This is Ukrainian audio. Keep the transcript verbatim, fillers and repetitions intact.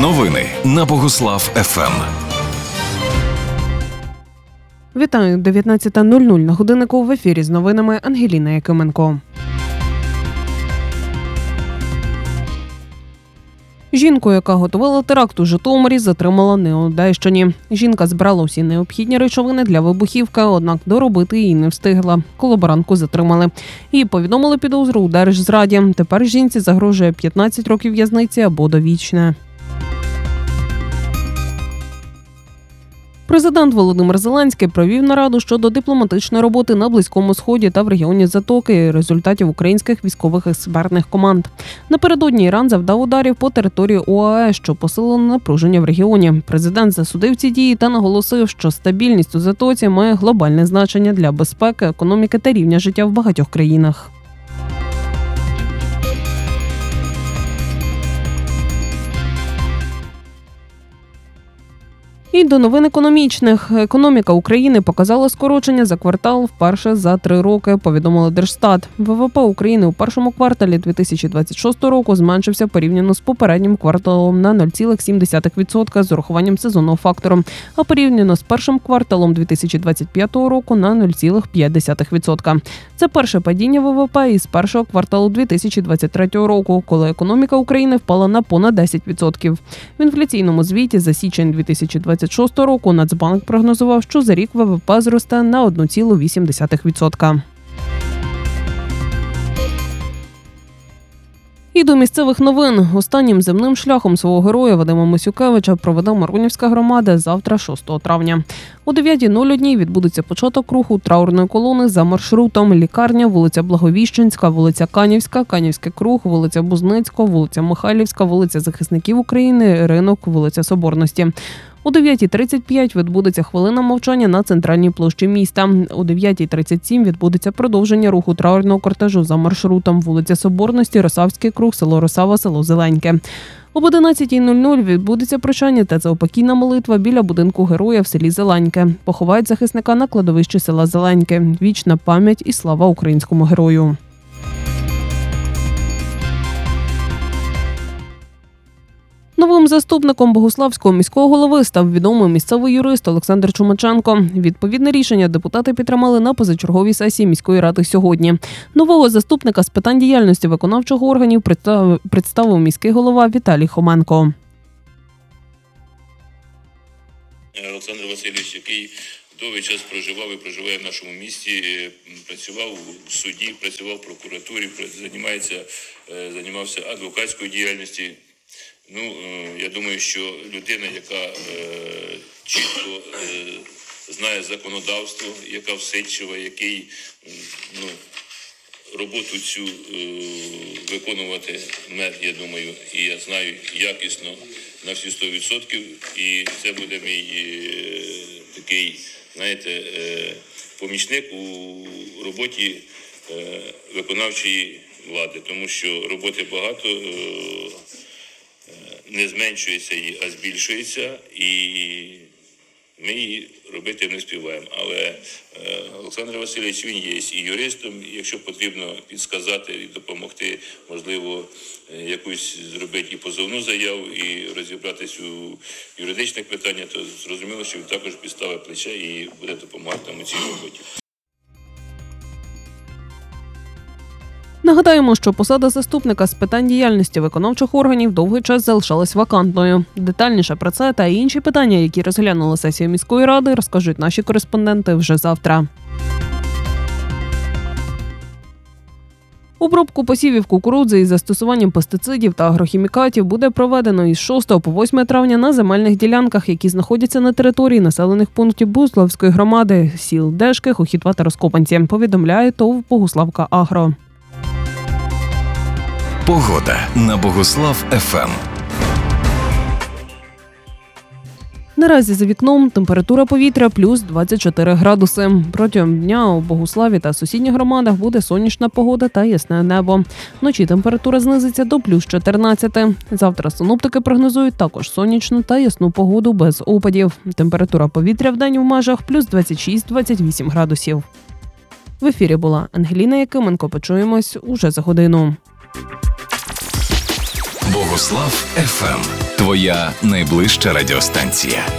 Новини на Богуслав еф ем. Вітаю, дев'ятнадцята нуль нуль на годиннику, в ефірі з новинами Ангеліна Якименко. Жінку, яка готувала теракт у Житомирі, затримала на Одещині. Жінка збирала усі необхідні речовини для вибухівки, однак доробити її не встигла. Колаборантку затримали. Їй повідомили підозру у держзраді. Тепер жінці загрожує п'ятнадцять років в'язниці або довічне. Президент Володимир Зеленський провів нараду щодо дипломатичної роботи на Близькому Сході та в регіоні Затоки і результатів українських військових експертних команд. Напередодні Іран завдав ударів по території ОАЕ, що посилило напруження в регіоні. Президент засудив ці дії та наголосив, що стабільність у Затоці має глобальне значення для безпеки, економіки та рівня життя в багатьох країнах. І до новин економічних. Економіка України показала скорочення за квартал вперше за три роки, повідомили Держстат. ВВП України у першому кварталі дві тисячі двадцять шостого року зменшився порівняно з попереднім кварталом на нуль цілих сім десятих відсотка з урахуванням сезонного фактору, а порівняно з першим кварталом дві тисячі двадцять п'ятого року на нуль цілих п'ять десятих відсотка. Це перше падіння ВВП із першого кварталу дві тисячі двадцять третього року, коли економіка України впала на понад десять відсотків. В інфляційному звіті за січень дві тисячі двадцять шостого року Нацбанк прогнозував, що за рік ВВП зросте на одну цілу вісім десятих відсотка. І до місцевих новин. Останнім земним шляхом свого героя Вадима Мосюкевича проведе Миронівська громада завтра, шостого травня. О дев'ятій нуль один відбудеться початок руху траурної колони за маршрутом лікарня, вулиця Благовіщенська, вулиця Канівська, Канівський круг, вулиця Бузницького, вулиця Михайлівська, вулиця Захисників України, ринок, вулиця Соборності. О дев'ятій тридцять п'ять відбудеться хвилина мовчання на центральній площі міста. О дев'ятій тридцять сім відбудеться продовження руху траурного кортежу за маршрутом вулиця Соборності, Росавський круг, село Росава, село Зеленьке. Об одинадцятій нуль нуль відбудеться прощання та заупокійна молитва біля будинку героя в селі Зеленьке. Поховають захисника на кладовищі села Зеленьке. Вічна пам'ять і слава українському герою. Новим заступником Богуславського міського голови став відомий місцевий юрист Олександр Чумаченко. Відповідне рішення депутати підтримали на позачерговій сесії міської ради сьогодні. Нового заступника з питань діяльності виконавчих органів представив міський голова Віталій Хоменко. Олександр Васильович, який довгий час проживав і проживає в нашому місті, працював у суді, працював в прокуратурі, займається, займався адвокатською діяльністю. Ну, я думаю, що людина, яка е, чітко е, знає законодавство, яка всидчива, який ну, роботу цю е, виконувати мер, я думаю, і я знаю якісно на всі сто відсотків. І це буде мій е, такий, знаєте, е, помічник у роботі е, виконавчої влади, тому що роботи багато, е, не зменшується її, а збільшується, і ми її робити не співаємо. Але е, Олександр Васильович, він є і юристом, якщо потрібно підсказати і допомогти, можливо, якусь зробити і позовну заяву, і розібратися у юридичних питаннях, то зрозуміло, що він також підставить плече і буде допомагати нам у цій роботі. Нагадаємо, що посада заступника з питань діяльності виконавчих органів довгий час залишалась вакантною. Детальніше про це та інші питання, які розглянула сесія міської ради, розкажуть наші кореспонденти вже завтра. Обробку посівів кукурудзи із застосуванням пестицидів та агрохімікатів буде проведено із шостого по восьме травня на земельних ділянках, які знаходяться на території населених пунктів Богуславської громади, сіл Дешки, Хохітва та Роскопанці, повідомляє ТОВ «Богуславка Агро». Погода на Богуслав еф ем. Наразі за вікном температура повітря плюс двадцять чотири градуси. Протягом дня у Богуславі та сусідніх громадах буде сонячна погода та ясне небо. Вночі температура знизиться до плюс чотирнадцяти. Завтра синоптики прогнозують також сонячну та ясну погоду без опадів. Температура повітря вдень в межах плюс двадцять шість - двадцять вісім градусів. В ефірі була Ангеліна Якименко. Почуємось уже за годину. Богослав еф ем. Твоя найближча радіостанція.